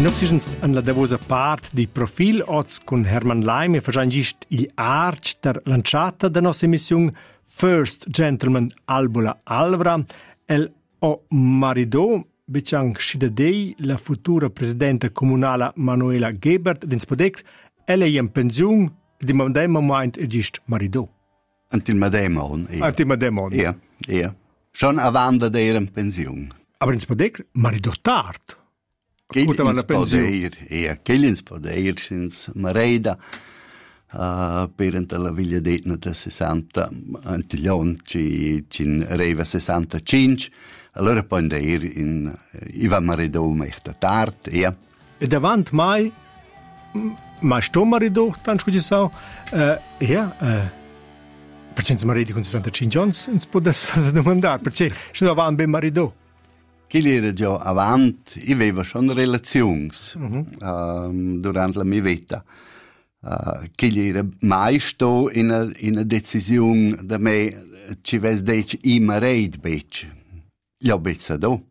Inopsistens an la davosa part di profil oz con Hermann Leim e facciamo gist il arch der lanciata da nostra emissione First Gentleman Albula Alvra el o marido biciang scidadei la futura presidenta comunala Manuela Gebert dins podec ella è in pensione di moment è gist marido. Antil mademon. Antil mademon. Ja. Schon avanda der in pensione. Aber ins podec marido tard. Ch'ins poder sins Mareida per la viglia d'etna da 60 antiglion cin reva 65 allora poi der in Iva Marido mechta tard e davant mai sto marido tan scusi so perché Maridi con 65 Jones ins podes domandar perché se davant ben marido. Chi era già avanti, aveva schon relazions durante la mia vita. Chi era mai sto in una decisione da me ci ves dec I mareit bec. Io bezza do.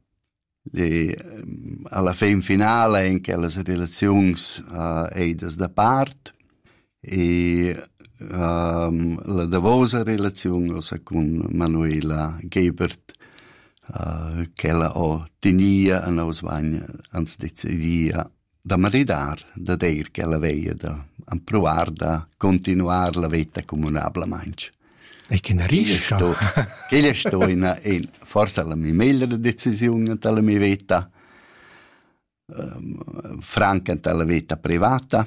Alla fin finale in che le relazions eidas da part e la davosa relazione con Manuela Gebert che ella o tenia a nos vagna ans decidia da maridar, da dir che ella veia da provar da continuar la vita comunabla manch. E che ne risca? Che sto in forse la mia migliore decisione della mia vita, franca della vita privata,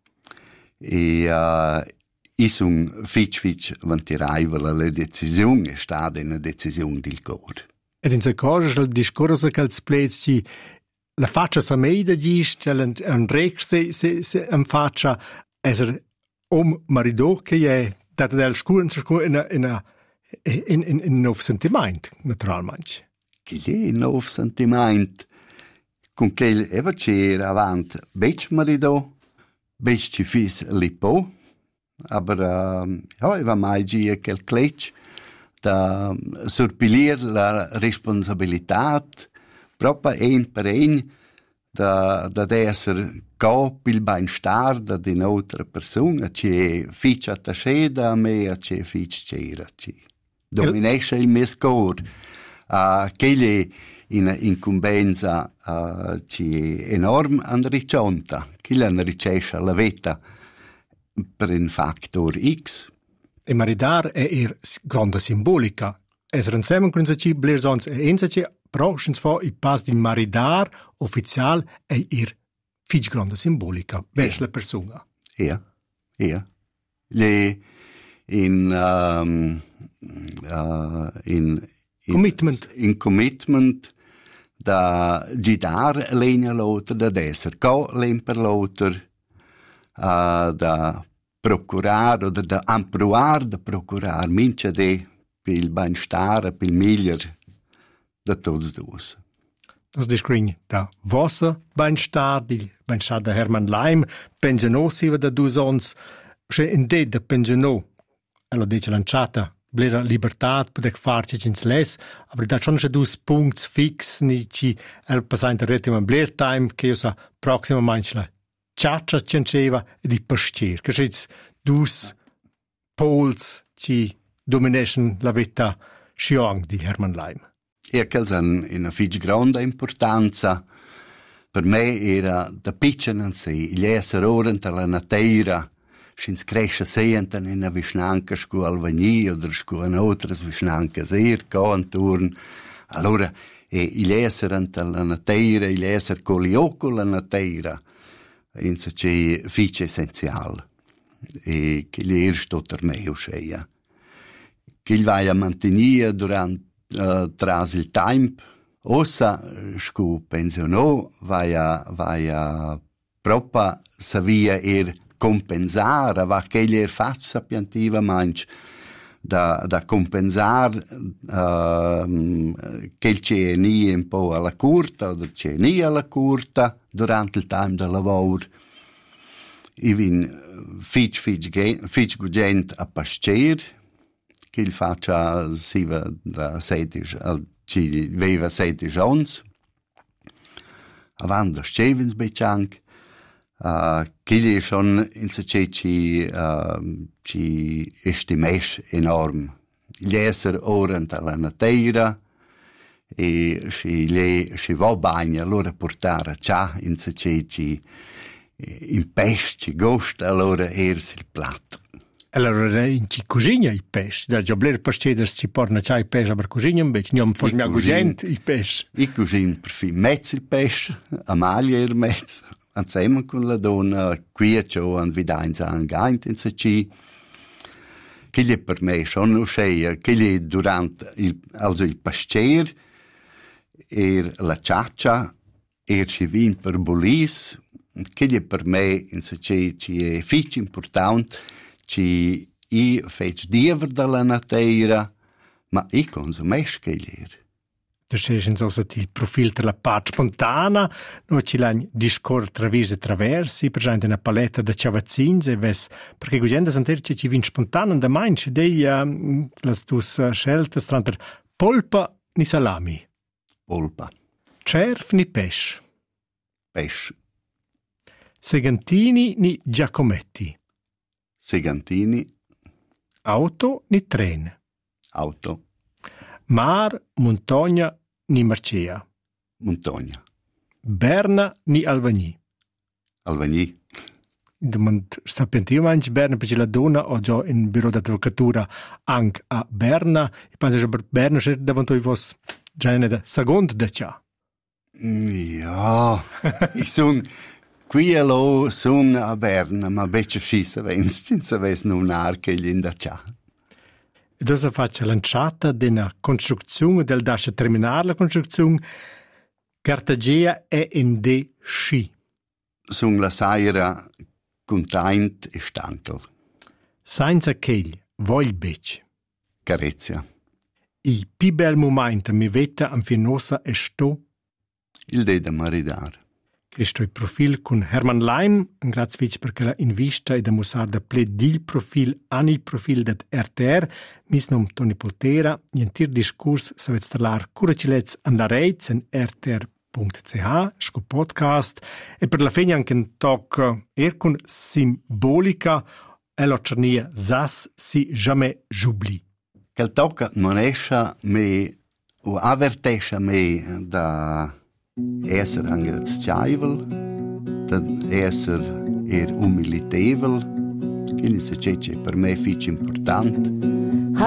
e sono fitch vantiraiva la decisione è stata una decisione del cuore. Ed in cosa il discorso che els pleci la faccia sa meida gist, un rec se faccia esser marido che è data del scuro in nov sentiment, naturalmente. Che è nov sentiment con che eva c'era avanti bec marido, bec ci fis lipo, aber eva mai gia quel clec da surpilir la responsabilità proprio ein per ein da esser copil beinstar da di un'altra persona che fic attaché da me che fic c'era ci dominesce il mio score che in incumbenza ci enorm anriccionta che l'anricesce la vita per un factor X. E maridar è grande simbolica. Esser insieme con ci blersons e ensaci proschens fo I pas di maridar ufficial è fich grande simbolica vers la persona. Ja. Le in commitment. In commitment da gidar legna l'auter, da esser co len per l'auter, da procurar oder da amproar da procurar mince de pil beinstar, pil miglior da tots dus. Das descrin da vossa beinstar, di beinstar da Hermann Leim, pensionò siva da dus ons, che in de da pensionò, allo dice lanciata, blera libertad podec farci cins les, aber da schon che dus punkts fix, ni ci el passante rettima bler time, che io sa proxima manchla ciaccia cianceva e di pascier, che c'è dus pols ci domination la vita sciong di Hermann Leim. E che hanno una fig grande importanza per me era da piccolo in sé, gli essere orante alla natura, schins cresce senten in una vicinanca scu Alvagni o scu in altre vicinanche ser, contorn. Allora, gli essere alla natura, gli essere colioco la natura, in se c'è fice essenziale e che gli è stotter meo scheia che gli vai a mantenere durante tras il tempo ossa scu pensionò vai a proprio savia compensare va che gli faccia piantiva manch da compensare che c'è ni un po' alla curta o c'è ni alla curta durante il tempo del lavoro. I vin fich gugent a pascer che il faccia siva da 16 ci veva 16 ons avant da Stevens Bechank, che è schon in se ci estimesh enorm. Gli esser orant alla nateira e si va bagna allora portare cià in se ci in pesce ci gosta allora ers il plat. Allora in ci cucina il pesce, da giobler pasceders ci porna cià il pesce per cucina invece non forma gugent il pesce. I cucina per fin mezzo il pesce, Amalia er mezzo, insieme con la donna, qui ciò an vidainza angaint in se ci. Che gli per me sono uscea, che gli durante il pascer la ciaccia ci vin per bolis, che gli per me in se ci è fitch important, ci I fec diever dalla nateira, ma I consumesch che gli Tu sei senza il profil della parte spontana, noi ci l'hanno discorso traverso e traversi, per esempio una paletta di ciavazzins e ves, perché gente sentire ci viene spontanea da manch dei las tus scelte tra polpa ni salami. Polpa. Cerf ni pesce. Pesce. Segantini ni giacometti. Segantini. Auto ni tren. Auto. Mar, montagna ni marcea. Montagna. Berna ni Alvagni. Alvagni. Sta pentio manch Berna perché la donna ho già in bureau d'avvocatura anche a Berna e penso che Berna c'è davanti a vos già da secondo da ciò. Ja, ich son qui a Berna, ma becce scissa senza ves non arche in da ciò. E dosa faccia lanciata della costruzione del dascia terminare la costruzione Cartagea è in de sci. Sun la saira containt e stankel. Senza chegl, voglio bec. Carezia. I più bel momento mi vetta am fienosa e sto. Il de da maridar. Questo è il profilo con Herman Leim, grazie perché la invista e da musar da pledil profil ani il profil dat RTR, mis nom Toni Poltera, in tir discurs savet stalar curacilets an la reiz en rtr.ch, sco podcast, e per la fine anche un toc con simbolica, e lo cernia sas si jamais j'oublie. Quel toc non esce me, o avertesce me da esser angrazziavel, da esser umilitevel, che se c'è per me è important.